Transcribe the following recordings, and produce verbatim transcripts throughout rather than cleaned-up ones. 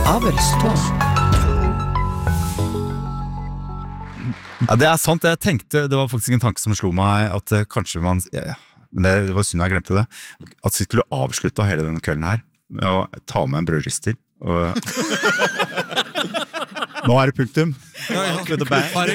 Averstånd. Ja, det er sant. Jeg tenkte, det var faktisk en tanke som slo meg, at uh, kanskje man, ja, men det, det var synd jeg glemte det, at vi skulle avslutte hele denne kvelden her, med å ta med en brødrister. Og... Nå er det punktum. Ja, ja. Slutt å bære.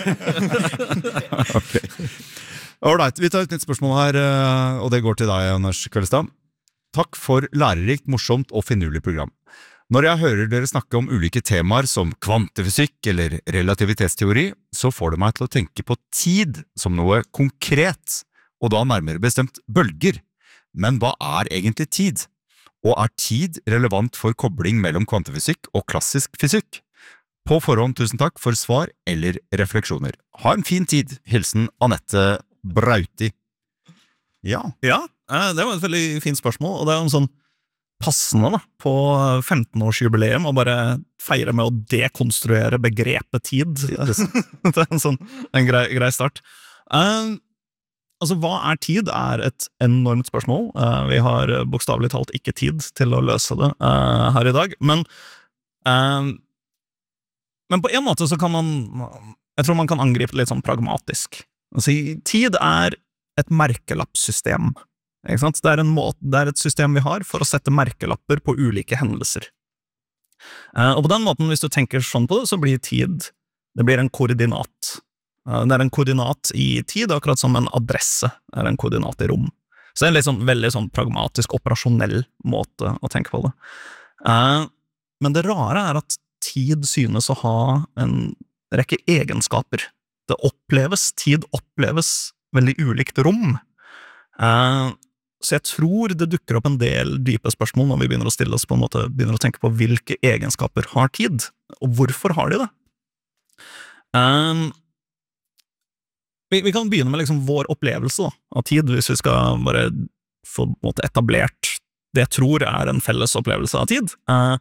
Ok. Alright, vi tar et nytt spørsmål her, uh, og det går til deg, Anders Kvellestad. Takk for lærerikt, morsomt og finurlig program. Når jeg hører dere snakke om ulike temaer som kvantefysikk eller relativitetsteori, så får det meg til å tenke på tid som noe konkret, og da nærmere bestemt bølger. Men hva er egentlig tid? Og er tid relevant for kobling mellom kvantefysikk og klassisk fysikk? På forhånd, tusen takk for svar eller refleksjoner. Ha en fin tid. Hilsen Annette Brauti. Ja. Ja, det var et veldig fint spørsmål, og det er en sånn passende da, på femten-årsjubileum å bare feire med å dekonstruere begrepet tid. Det er en sånn en grei, grei start. Uh, altså, hva er tid er et enormt spørsmål. Uh, vi har bokstavelig talt ikke tid til å løse det uh, her i dag, men uh, men på en måte så kan man, jeg tror man kan angripe det litt sånn pragmatisk. Altså, tid er et merkelappsystem. Ikke sant? Det er, en måte, det er et system vi har for å sette merkelapper på ulike hendelser. Uh, og på den måten, hvis du tenker sånn på det, så blir tid, det blir en koordinat. Uh, det er en koordinat i tid, akkurat som en adresse er en koordinat i rom. Så det er en litt sånn, veldig sånn pragmatisk, operasjonell måte å tenke på det. Uh, men det rare er at tid synes å ha en rekke egenskaper. Det oppleves, tid oppleves veldig ulikt rom. Uh, Så jeg tror det dukker opp en del dype spørsmål når vi begynner å stille oss på en måte, begynner å tenke på hvilke egenskaper har tid, og hvorfor har de det? Um, vi, vi kan begynne med liksom vår opplevelse da, av tid, hvis vi skal bare få på en måte etablert det jeg tror er en felles opplevelse av tid. Uh,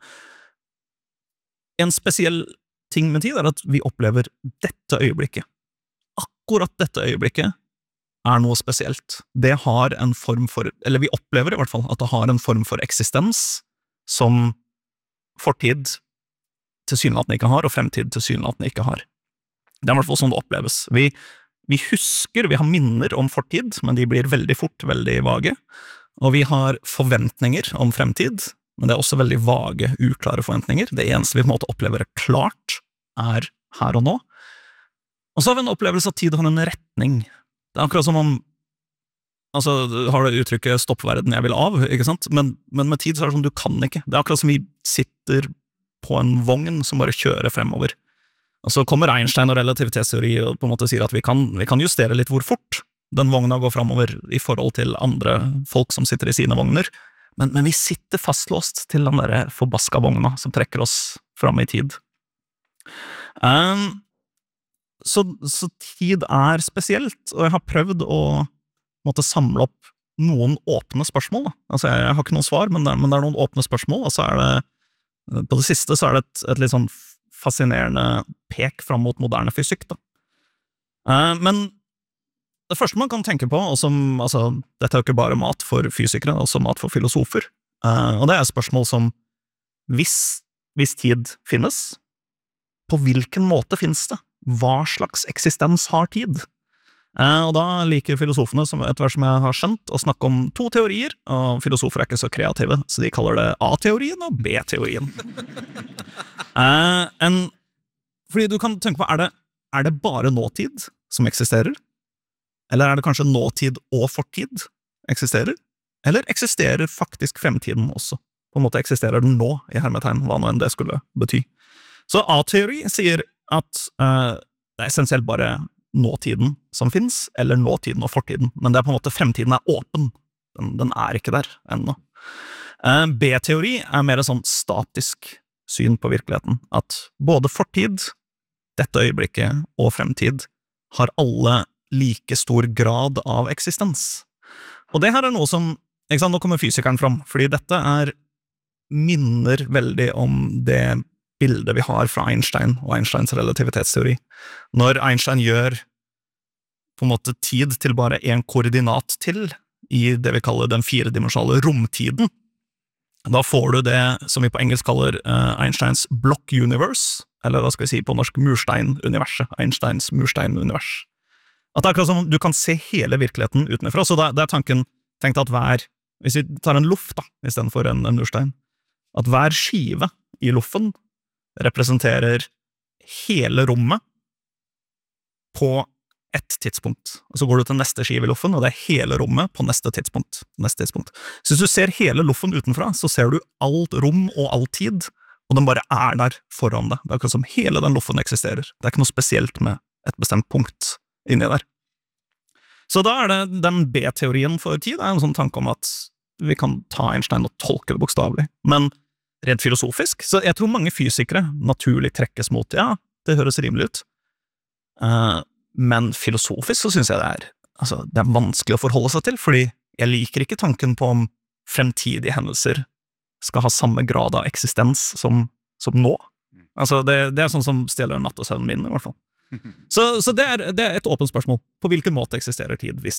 en spesiell ting med tid er at vi opplever dette øyeblikket. Akkurat dette øyeblikket er noe spesielt. Det har en form for, eller vi opplever i hvert fall, at det har en form for eksistens som fortid tilsynelatende ikke har, og fremtid tilsynelatende ikke har. Det er i hvert fall sånn det oppleves. Vi, vi husker, vi har minner om fortid, men de blir veldig fort, veldig vage. Og vi har forventninger om fremtid, men det er også veldig vage, uklare forventninger. Det eneste vi på en måte opplever klart, er her og nå. Og så har vi en opplevelse at tid har en retning. Det er akkurat som om, altså, har det uttrykket stopp verden jeg vil av, ikke sant? Men, men med tid så er det sånn, du kan ikke. Det er akkurat som vi sitter på en vogn som bare kjører fremover. Og så kommer Einstein og relativitetsteori og på en måte sier at vi kan, vi kan justere litt hvor fort den vogna går fremover i forhold til andre folk som sitter i sine vogner. Men, men vi sitter fastlåst til den der forbaska vogna som trekker oss fram i tid. Um, Så, så tid er spesielt, og jeg har prøvd å måtte samle opp noen åpne spørsmål. Da. Altså, jeg, jeg har ikke noen svar, men det, er, men det er noen åpne spørsmål, og så er det, på det siste så er det et, et litt sånn fascinerende pek fram mot moderne fysikk. Da. Uh, men det første man kan tenke på, og som, altså, dette er jo ikke bare mat for fysikere, det er også mat for filosofer, uh, og det er spørsmål som, hvis, hvis tid finnes, på hvilken måte finnes det? Hva slags eksistens har tid? Eh, og da liker filosofene, som etter hvert som jeg har skjønt, å snakke om to teorier, og filosofer er ikke så kreative, så de kaller det A-teorien og B-teorien. eh, en, fordi du kan tenke på, er det, er det bare nåtid som eksisterer? Eller er det kanskje nåtid og fortid eksisterer? Eller eksisterer faktisk fremtiden også? På en måte eksisterer den nå, i hermetegn, hva nå enn det skulle bety. Så A-teori sier at uh, det er essensielt bare nåtiden som finnes, eller nåtiden og fortiden, men det er på en måte fremtiden er åpen, den, den er ikke der ennå. Uh, B-teori er mer sånn statisk syn på virkeligheten, at både fortid, dette øyeblikket og fremtid har alle like stor grad av eksistens. Og det her er noe som, ikke sant, nå kommer fysikeren fram, fordi dette er minner veldig om det bildet vi har fra Einstein og Einsteins relativitetsteori. Når Einstein gjør på en måte tid til bare en koordinat til i det vi kaller den firedimensjonale romtiden, Da får du det som vi på engelsk kaller uh, Einsteins block universe, eller hva skal vi si på norsk murstein-universet, Einsteins murstein-univers. At det er akkurat som du kan se hele virkeligheten utenfra, så det, det er tanken, tenk deg at hver, hvis vi tar en luft da, i stedet for en, en murstein, at hver skive i luffen representerer hele rommet på ett tidspunkt. Og så går du til neste skive i luffen, og det er hele rommet på neste tidspunkt. Neste tidspunkt. Så hvis du ser hele luffen utenfra, så ser du alt rom og all tid, og den bare er der foran deg. Det er akkurat som hele den luffen eksisterer. Det er ikke noe spesielt med et bestemt punkt inni der. Så da er det den B-teorien for tid, det er en sånn tanke om at vi kan ta Einstein og tolke det bokstavelig. Men rent filosofisk, så jeg tror mange fysikere naturlig trekkes mot, ja, det høres rimelig ut. Uh, Men filosofisk så synes jeg det er, altså, det er vanskelig å forholde seg til, fordi jeg liker ikke tanken på om fremtidige hendelser skal ha samme grad av eksistens som, som nå. Altså, det, det er sånn som stjeler nattesøvnen min, i hvert fall. Så, så det, er, det er et åpent spørsmål. På hvilken måte eksisterer tid hvis